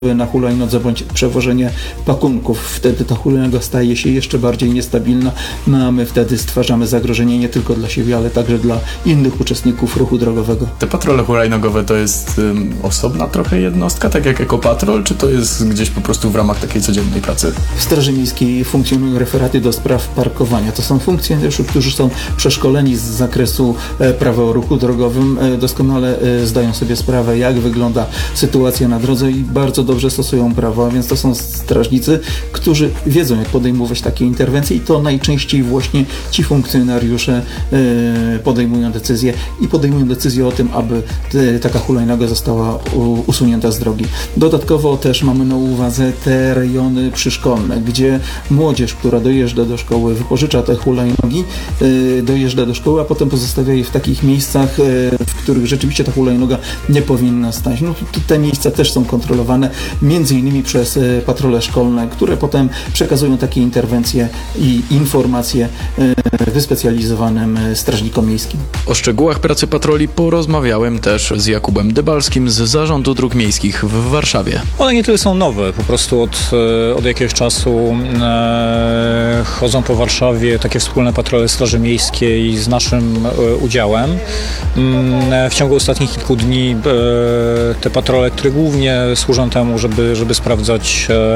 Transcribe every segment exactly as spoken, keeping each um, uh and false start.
na hulajnodze bądź przewożenie pakunków. Wtedy ta hulajnoga staje się jeszcze bardziej niestabilna, no a my wtedy stwarzamy zagrożenie nie tylko dla siebie, ale także dla innych uczestników ruchu drogowego. Te patrole hulajnogowe to jest um, osobna trochę jednostka, tak jak ekopatrol, czy to jest gdzieś po prostu w ramach takiej codziennej pracy? W Straży Miejskiej funkcjonują referaty do spraw parkowania. To są funkcjonariusze, którzy są przeszkoleni z zakresu e, prawa o ruchu drogowym, e, doskonale e, zdają sobie sprawę, jak wygląda sytuacja na drodze i bardzo dobrze stosują prawo, a więc to są strażnicy, którzy wiedzą, jak podejmować takie interwencje i to najczęściej właśnie ci funkcjonariusze e, podejmują decyzje i podejmują decyzję o tym, aby te, taka hulajnoga została u, usunięta z drogi. Dodatkowo też mamy na uwadze te rejony przyszkolne, gdzie młodzież, która dojeżdża do szkoły, wypożycza te hulajnogi, e, dojeżdża do szkoły, a potem pozostawia je w takich miejscach, e, w których rzeczywiście ta hulajnoga nie powinna stać. No, te miejsca też są kontrolowane między innymi przez e, patrole szkolne, które potem przekazują takie interwencje i informacje e, wyspecjalizowanym e, strażnikom miejskim. O szczegółach pracy patroli porozmawiałem też z Jakubem Dybalskim z Zarządu Dróg Miejskich w Warszawie. One nie tyle są nowe, po prostu od, od jakiegoś czasu e, chodzą po Warszawie takie wspólne patrole Straży Miejskiej z naszym e, udziałem. E, w ciągu ostatnich kilku dni e, te patrole, które głównie służą temu, żeby, żeby sprawdzać e,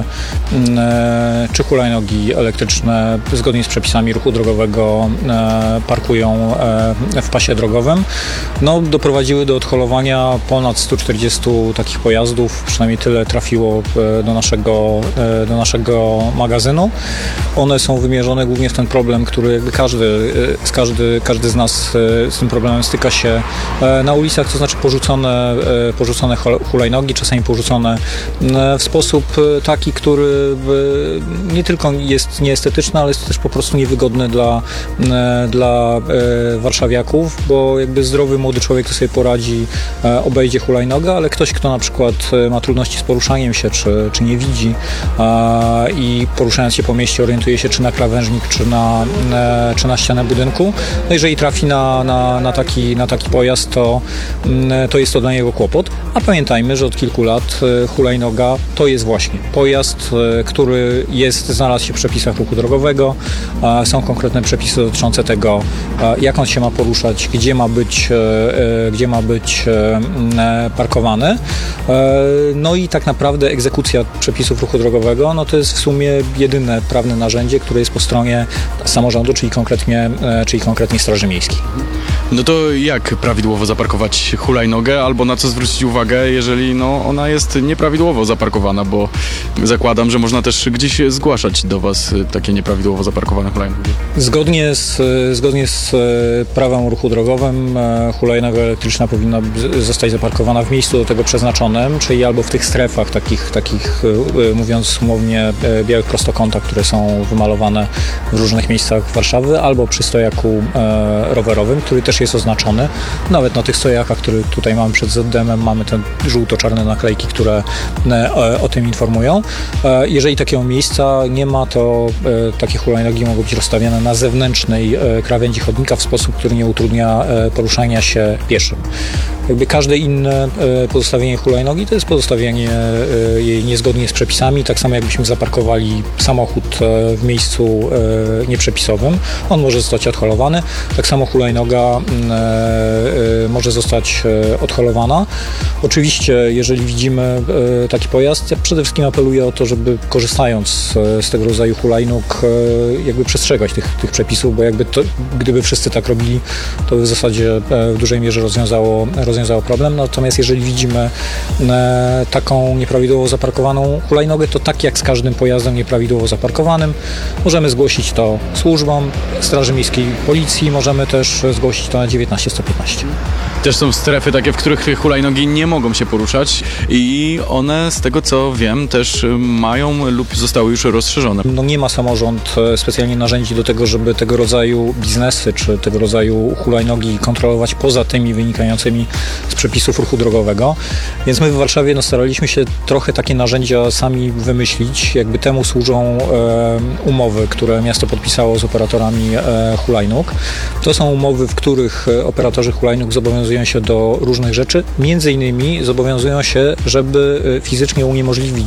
e, czy hulajnogi elektryczne zgodnie z przepisami ruchu drogowego e, parkują e, w pasie drogowym, no, doprowadziły do odholowania ponad stu czterdziestu takich pojazdów, przynajmniej tyle trafiło e, do naszego, e, do naszego magazynu. One są wymierzone głównie w ten problem, który jakby każdy, e, każdy, każdy z nas e, z tym problemem styka się e, na ulicach, to znaczy porzucone, e, porzucone hulajnogi, czasami porzucone w sposób taki, który nie tylko jest nieestetyczny, ale jest też po prostu niewygodny dla, dla warszawiaków, bo jakby zdrowy młody człowiek to sobie poradzi, obejdzie hulajnogę, ale ktoś, kto na przykład ma trudności z poruszaniem się, czy, czy nie widzi i poruszając się po mieście orientuje się czy na krawężnik, czy na, czy na ścianę budynku, no jeżeli trafi na, na, na, taki, na taki pojazd, to, to jest to dla niego kłopot, a pamiętajmy, że od kilku lat hulajnoga to jest właśnie pojazd, który jest, znalazł się w przepisach ruchu drogowego. Są konkretne przepisy dotyczące tego, jak on się ma poruszać, gdzie ma być, gdzie ma być parkowany. No i tak naprawdę egzekucja przepisów ruchu drogowego, no to jest w sumie jedyne prawne narzędzie, które jest po stronie samorządu, czyli konkretnie, czyli konkretnie Straży Miejskiej. No to jak prawidłowo zaparkować hulajnogę, albo na co zwrócić uwagę, jeżeli no, ona jest nieprawidłowo zaparkowana, bo zakładam, że można też gdzieś zgłaszać do Was takie nieprawidłowo zaparkowane hulajnogi. Zgodnie z, zgodnie z prawem o ruchu drogowym hulajnoga elektryczna powinna zostać zaparkowana w miejscu do tego przeznaczonym, czyli albo w tych strefach takich, takich mówiąc umownie, białych prostokątach, które są wymalowane w różnych miejscach Warszawy, albo przy stojaku rowerowym, który też jest oznaczony. Nawet na tych stojakach, które tutaj mamy przed Z D M-em, mamy te żółto-czarne naklejki, które o tym informują. Jeżeli takiego miejsca nie ma, to takie hulajnogi mogą być rozstawiane na zewnętrznej krawędzi chodnika w sposób, który nie utrudnia poruszania się pieszym. Jakby każde inne pozostawienie hulajnogi to jest pozostawienie jej niezgodnie z przepisami, tak samo jakbyśmy zaparkowali samochód w miejscu nieprzepisowym. On może zostać odholowany. Tak samo hulajnoga może zostać odholowana. Oczywiście, jeżeli widzimy taki pojazd, ja przede wszystkim apeluję o to, żeby korzystając z tego rodzaju hulajnóg jakby przestrzegać tych, tych przepisów, bo jakby to, gdyby wszyscy tak robili, to w zasadzie w dużej mierze rozwiązało, rozwiązało problem. Natomiast jeżeli widzimy taką nieprawidłowo zaparkowaną hulajnogę, to tak jak z każdym pojazdem nieprawidłowo zaparkowanym, możemy zgłosić to służbom Straży Miejskiej, Policji, możemy też zgłosić to na dziewiętnaście sto piętnaście. Też są strefy takie, w których hulajnogi nie mogą się poruszać i one, z tego co wiem, też mają lub zostały już rozszerzone. No nie ma samorząd specjalnie narzędzi do tego, żeby tego rodzaju biznesy czy tego rodzaju hulajnogi kontrolować poza tymi wynikającymi z przepisów ruchu drogowego. Więc my w Warszawie no, staraliśmy się trochę takie narzędzia sami wymyślić. Jakby temu służą e, umowy, które miasto podpisało z operatorami e, hulajnóg. To są umowy, w których operatorzy hulajnóg zobowiązują się do różnych rzeczy. Między innymi zobowiązują się, żeby fizycznie uniemożliwić